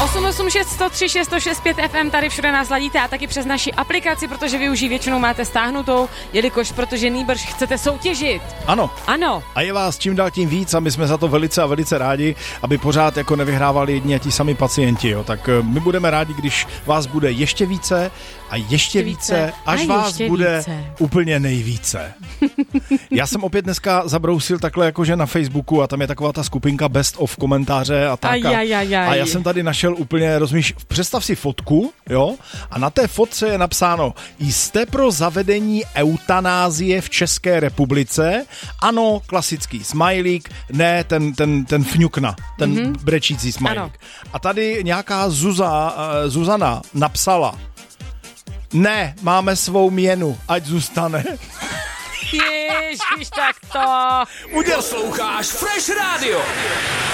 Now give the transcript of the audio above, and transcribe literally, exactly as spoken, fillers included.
osm osm šest sto tři šest sto šest pět F M, tady všude nás ladíte a taky přes naši aplikaci, protože vy už ji většinou máte stáhnutou, jelikož protože nýbrž chcete soutěžit. Ano. Ano. A je vás čím dál tím víc a my jsme za to velice a velice rádi, aby pořád jako nevyhrávali jedni a ti sami pacienti. Jo. Tak my budeme rádi, když vás bude ještě více a ještě, ještě více, více, až a vás ještě bude více. úplně nejvíce. Já jsem opět dneska zabrousil takhle jakože na Facebooku a tam je taková ta skupinka best of komentáře a tak. A, a já jsem tady našel úplně, rozumíš, představ si fotku, jo, a na té fotce je napsáno: jste pro zavedení eutanázie v České republice? Ano, klasický smajlík, ne ten, ten, ten fňukna, ten mm-hmm. brečící smajlík. Ano. A tady nějaká Zuza, uh, Zuzana napsala: ne, máme svou měnu, ať zůstane. Ježiš, tak to. Posloucháš Fresh Radio.